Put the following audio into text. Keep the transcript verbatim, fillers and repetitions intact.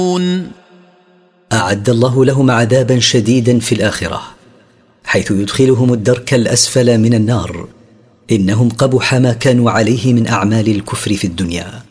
أعد الله لهم عذابا شديدا في الآخرة، حيث يدخلهم الدرك الأسفل من النار، إنهم قبح ما كانوا عليه من أعمال الكفر في الدنيا.